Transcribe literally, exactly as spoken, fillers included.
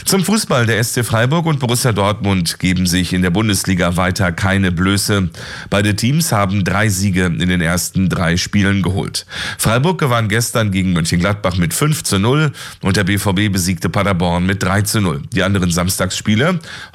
Zum Fußball: Der S C Freiburg und Borussia Dortmund geben sich in der Bundesliga weiter keine Blöße. Beide Teams haben drei Siege in den ersten drei Spielen geholt. Freiburg gewann gestern gegen Mönchengladbach mit fünf zu null und der B V B besiegte Paderborn mit drei zu null. Die anderen Samstagsspiele: